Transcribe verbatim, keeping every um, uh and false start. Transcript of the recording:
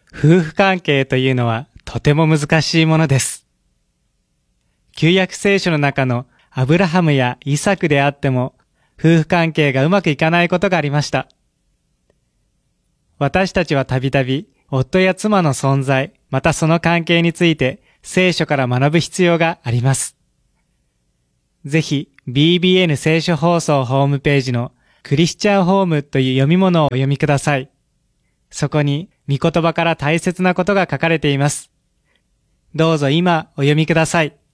夫婦関係というのはとても難しいものです。旧約聖書の中のアブラハムやイサクであっても、夫婦関係がうまくいかないことがありました。私たちはたびたび夫や妻の存在、またその関係について聖書から学ぶ必要があります。ぜひ ビービーエヌ 聖書放送ホームページのクリスチャンホームという読み物をお読みください。そこに御言葉から大切なことが書かれています。どうぞ今お読みください。